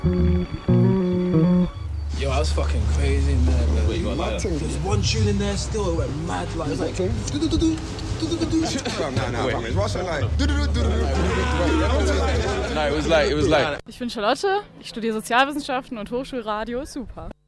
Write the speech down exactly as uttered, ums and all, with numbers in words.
Yo, I was fucking crazy in there, man. Wait, you got like there was one tune in there still, it went mad, like, it was like... No, no, no, it wasn't like... No, it was like, it was like... Ich bin Charlotte, ich studiere Sozialwissenschaften und Hochschulradio, super.